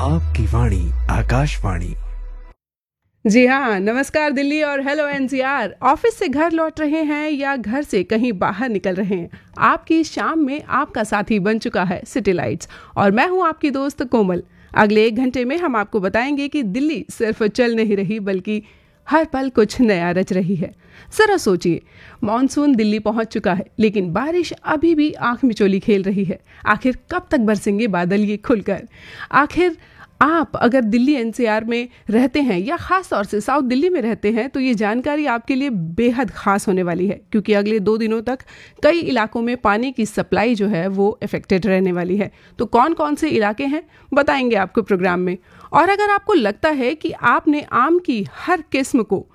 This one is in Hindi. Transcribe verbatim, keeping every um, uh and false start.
आपकी वाणी आकाशवाणी। जी हाँ, नमस्कार दिल्ली और हेलो एनसीआर। ऑफिस से घर लौट रहे हैं या घर से कहीं बाहर निकल रहे हैं, आपकी शाम में आपका साथी बन चुका है सिटी लाइट्स और मैं हूँ आपकी दोस्त कोमल। अगले एक घंटे में हम आपको बताएंगे कि दिल्ली सिर्फ चल नहीं रही बल्कि हर पल कुछ नया रच रही है। जरा सोचिए, मॉनसून दिल्ली पहुंच चुका है लेकिन बारिश अभी भी आंख मिचोली खेल रही है। आखिर कब तक बरसेंगे बादल ये खुलकर? आखिर आप अगर दिल्ली एनसीआर में रहते हैं या ख़ास तौर से साउथ दिल्ली में रहते हैं तो ये जानकारी आपके लिए बेहद ख़ास होने वाली है, क्योंकि अगले दो दिनों तक कई इलाकों में पानी की सप्लाई जो है वो इफेक्टेड रहने वाली है। तो कौन कौन से इलाके हैं बताएंगे आपको प्रोग्राम में। और अगर आपको लगता है कि आपने आम की हर किस्म को